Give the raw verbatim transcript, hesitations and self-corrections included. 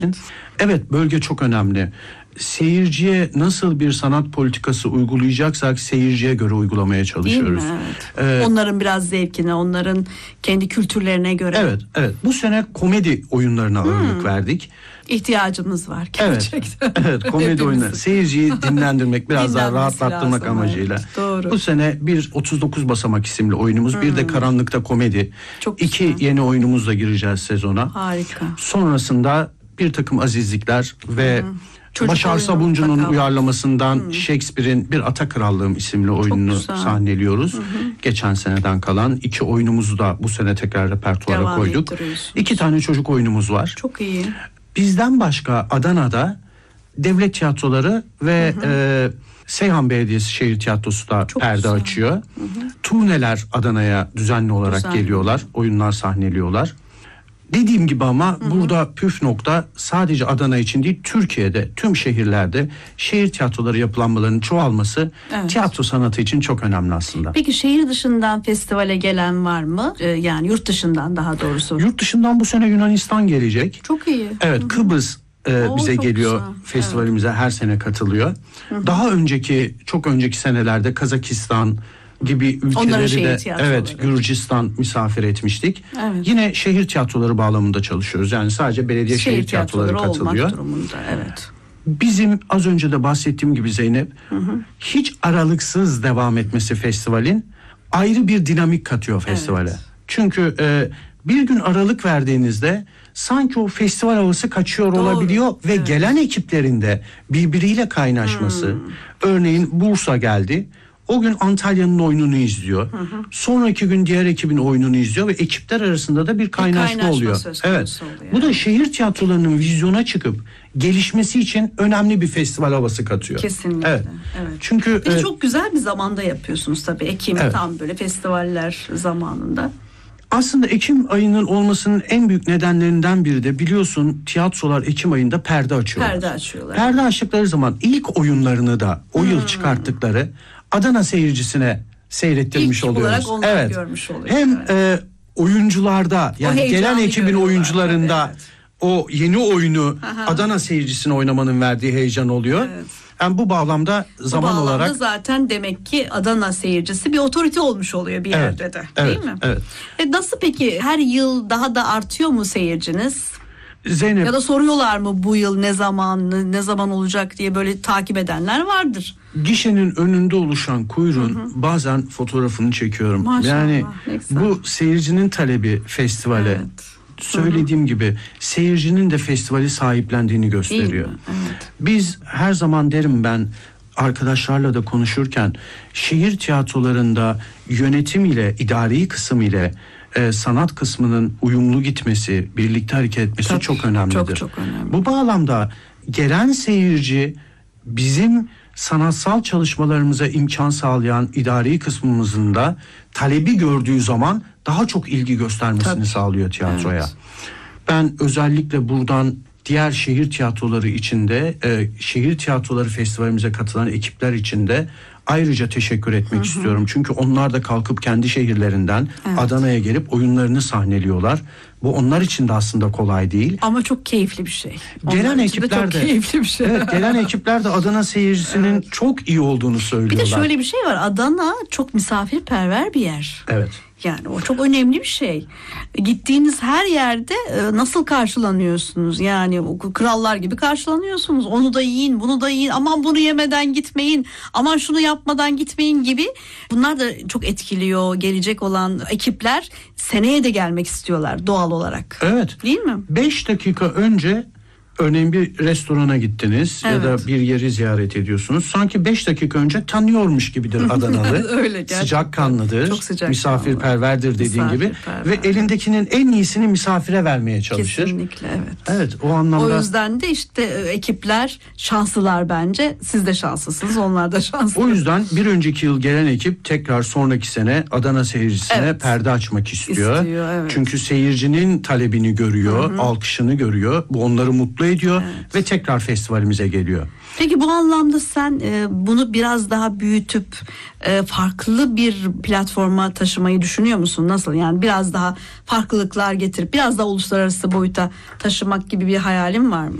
Evet, bölge çok önemli. Seyirciye nasıl bir sanat politikası uygulayacaksak seyirciye göre uygulamaya çalışıyoruz. Değil mi? Evet. Ee, onların biraz zevkine, onların kendi kültürlerine göre. Evet, evet. Bu sene komedi oyunlarına hmm. ağırlık verdik. İhtiyacımız var gerçekten. Evet, evet komedi oyunları. Seyirciyi dinlendirmek, biraz daha rahatlattırmak amacıyla. Evet, doğru. Bu sene bir otuz dokuz basamak isimli oyunumuz, hmm. bir de Karanlıkta komedi. Çok İki güzel. yeni oyunumuzla gireceğiz sezona. Harika. Sonrasında bir takım azizlikler ve hmm. Çocuk Başar Sabuncu'nun mutlaka. uyarlamasından hmm. Shakespeare'in Bir Ata Krallığım isimli oyununu sahneliyoruz. Hmm. Geçen seneden kalan iki oyunumuzu da bu sene tekrar repertuara Devam koyduk. İki tane çocuk oyunumuz var. Çok iyi. Bizden başka Adana'da devlet tiyatroları ve hı hı. E, Seyhan Belediyesi Şehir Tiyatrosu da Çok perde güzel. açıyor. Hı hı. Turneler Adana'ya düzenli olarak güzel. geliyorlar. Oyunlar sahneliyorlar. Dediğim gibi ama hı hı. burada püf nokta sadece Adana için değil, Türkiye'de tüm şehirlerde şehir tiyatroları yapılanmalarının çoğalması evet. tiyatro sanatı için çok önemli aslında. Peki şehir dışından festivale gelen var mı? Ee, yani yurt dışından daha doğrusu. Yurt dışından bu sene Yunanistan gelecek. Çok iyi. Evet, hı hı. Kıbrıs e, Oo, bize geliyor güzel. festivalimize evet. her sene katılıyor. Hı hı. Daha önceki çok önceki senelerde Kazakistan gibi ülkeleri de evet Gürcistan misafir etmiştik. Evet. Yine şehir tiyatroları bağlamında çalışıyoruz. Yani sadece belediye şehir, şehir tiyatroları, tiyatroları katılıyor. Olmak durumunda, evet. Bizim az önce de bahsettiğim gibi Zeynep, hı hı. hiç aralıksız devam etmesi festivalin ayrı bir dinamik katıyor festivale. Evet. Çünkü e, bir gün aralık verdiğinizde sanki o festival havası kaçıyor Doğru. olabiliyor ve evet. gelen ekiplerin de birbiriyle kaynaşması. Hmm. Örneğin Bursa geldi. O gün Antalya'nın oyununu izliyor. Hı hı. Sonraki gün diğer ekibin oyununu izliyor ve ekipler arasında da bir kaynaşma, bir kaynaşma oluyor. Evet. Oluyor. Bu da şehir tiyatrolarının vizyona çıkıp gelişmesi için önemli bir festival havası katıyor. Kesinlikle. Evet. evet. Çünkü bir e, çok güzel bir zamanda yapıyorsunuz tabii. Ekim evet. tam böyle festivaller zamanında. Aslında Ekim ayının olmasının en büyük nedenlerinden biri de biliyorsun tiyatrolar Ekim ayında perde açıyorlar. Perde açıyorlar. Perde açtıkları zaman ilk oyunlarını da o yıl hmm. çıkarttıkları Adana seyircisine seyrettirmiş İlk oluyoruz. olarak onlar evet. görmüş oluyor. Hem yani. e, oyuncularda yani gelen ekibin oyuncularında evet. o yeni oyunu Aha. Adana seyircisine oynamanın verdiği heyecan oluyor. Evet. Yani bu bağlamda zaman bu bağlamda olarak zaten demek ki Adana seyircisi bir otorite olmuş oluyor bir evet. yerde de. Evet. Değil mi? Evet. E nasıl peki her yıl daha da artıyor mu seyirciniz? Zeynep. Ya da soruyorlar mı bu yıl ne zaman ne zaman olacak diye böyle takip edenler vardır. Gişenin önünde oluşan kuyruğun hı hı. bazen fotoğrafını çekiyorum. Maşallah, yani bu seyircinin talebi festivale. Evet. Söylediğim hı hı. gibi seyircinin de festivali sahiplendiğini gösteriyor. Evet. Biz her zaman derim ben arkadaşlarla da konuşurken şehir tiyatrolarında yönetim ile idari kısım ile e, sanat kısmının uyumlu gitmesi, birlikte hareket etmesi Tabii, çok önemlidir. Çok çok önemli. Bu bağlamda gelen seyirci bizim sanatsal çalışmalarımıza imkan sağlayan idari kısmımızın da talebi gördüğü zaman daha çok ilgi göstermesini Tabii. sağlıyor tiyatroya. Evet. Ben özellikle buradan diğer şehir tiyatroları içinde, e, şehir tiyatroları festivalimize katılan ekipler içinde ayrıca teşekkür etmek hı hı. istiyorum. Çünkü onlar da kalkıp kendi şehirlerinden evet. Adana'ya gelip oyunlarını sahneliyorlar. Bu onlar için de aslında kolay değil. Ama çok keyifli bir şey. Gelen onlar ekipler de, çok keyifli bir şey. Evet, gelen ekipler de Adana seyircisinin evet. çok iyi olduğunu söylüyorlar. Bir de şöyle bir şey var. Adana çok misafirperver bir yer. Evet. Yani o çok önemli bir şey. Gittiğiniz her yerde nasıl karşılanıyorsunuz? Yani krallar gibi karşılanıyorsunuz. Onu da yiyin, bunu da yiyin. Aman bunu yemeden gitmeyin. Aman şunu yapmadan gitmeyin gibi. Bunlar da çok etkiliyor. Gelecek olan ekipler seneye de gelmek istiyorlar doğal olarak. Evet. Değil mi? Beş dakika önce örneğin bir restorana gittiniz evet. ya da bir yeri ziyaret ediyorsunuz. Sanki beş dakika önce tanıyormuş gibidir Adanalı. Öyle sıcakkanlıdır. Çok sıcak misafirperverdir dediğin gibi. Ve elindekinin en iyisini misafire vermeye çalışır. Kesinlikle evet. Evet o anlamda. O yüzden de işte ekipler şanslılar bence. Siz de şanslısınız, onlar da şanslı. O yüzden bir önceki yıl gelen ekip tekrar sonraki sene Adana seyircisine evet. perde açmak istiyor. İstiyor evet. Çünkü seyircinin talebini görüyor, Hı-hı. alkışını görüyor. Bu onları mutlu mutlu ediyor Evet. ve tekrar festivalimize geliyor. Peki bu anlamda sen e, bunu biraz daha büyütüp e, farklı bir platforma taşımayı düşünüyor musun? Nasıl yani biraz daha farklılıklar getirip biraz daha uluslararası boyuta taşımak gibi bir hayalin var mı?